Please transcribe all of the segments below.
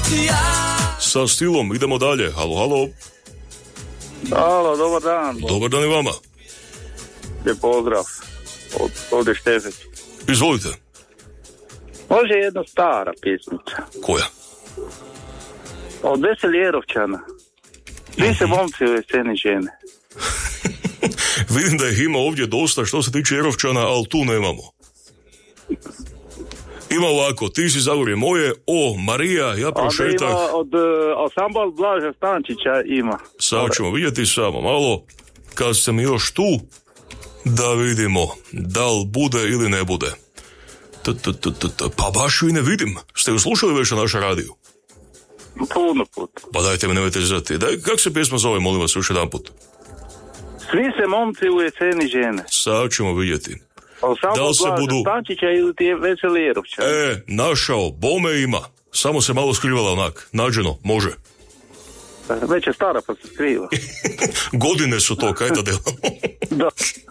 Sa stilom idemo dalje. Halo, halo. Halo, dobar dan. Dobar dan i vama. Lijep pozdrav. Ovdje Štefeć. Izvolite. Može jedna stara pjesmica. Koja? Od Veseljerovčana. Vi se momci u sceni žene. Vidim da ih ima ovdje dosta što se tiče Jerovčana, ali tu nemamo. Ima ovako, ti si Zagorje moje, o Marija, ja prošetah. Od Ansambl Blaža Stančića ima. Sad ćemo vidjeti samo malo, kad sam još tu, da vidimo da li bude ili ne bude. Pa baš ju i ne vidim. Ste ju slušali već na naša radiju? Puno put. Pa dajte me, nemojte zati. Kako se pjesma zove, molim vas, još jedan put? Svi se momci u jeseni žene. Sad ćemo vidjeti. Da li se budu... Stančića ili ti je Veseljerovčan? Našao, bome ima. Samo se malo skrivala onak. Nađeno, može. Već je stara pa se skriva. Godine su to, kaj da delamo? Da.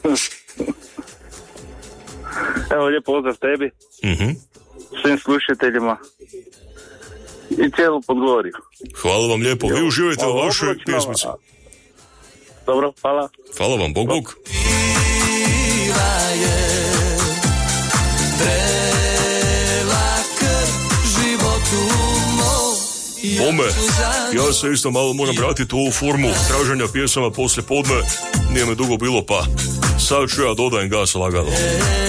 Evo, lijep pozdrav tebi. Svim slušateljima. I cijelu Podgoriju. Hvala vam lijepo. Vi uživajte u vašoj pjesmici. Dobro, hvala. Hvala vam, Bog, Bog. Bome, ja se isto malo moram vratiti u ovu formu traženja pjesama poslije podne. Nije me dugo bilo, pa sad ću ja dodajem gas lagano.